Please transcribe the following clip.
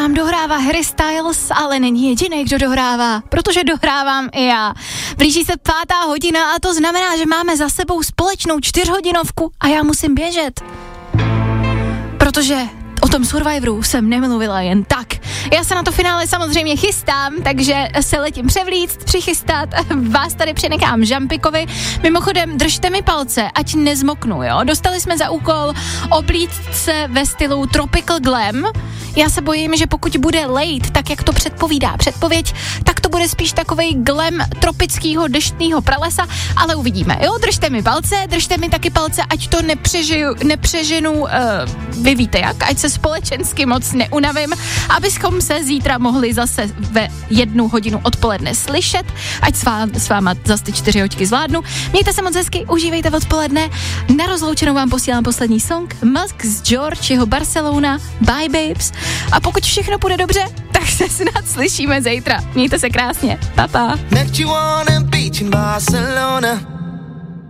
Nám dohrává Harry Styles, ale není jediný, kdo dohrává, protože dohrávám i já. Blíží se 5. hodina a to znamená, že máme za sebou společnou 4hodinovku a já musím běžet. Protože o tom Survivoru jsem nemluvila jen tak. Já se na to finále samozřejmě chystám, takže se letím převlíct, přichystat, vás tady přenechám Žampikovi. Mimochodem, držte mi palce, ať nezmoknu, jo? Dostali jsme za úkol oblíct se ve stylu Tropical Glam. Já se bojím, že pokud bude lejt, tak jak to předpovídá předpověď, tak to bude spíš takovej glam tropického deštného pralesa, ale uvidíme, jo? Držte mi palce, držte mi taky palce, ať to nepřeženu, vy víte jak, ať se společensky moc neunavím, abychom se zítra mohli zase ve 1 hodinu odpoledne slyšet, ať s váma zase ty 4 hoďky zvládnu. Mějte se moc hezky, užívejte odpoledne. Na rozloučenou vám posílám poslední song Max George, jeho Barcelona, Bye Babes. A pokud všechno půjde dobře, tak se snad slyšíme zítra. Mějte se krásně. Pa, pa.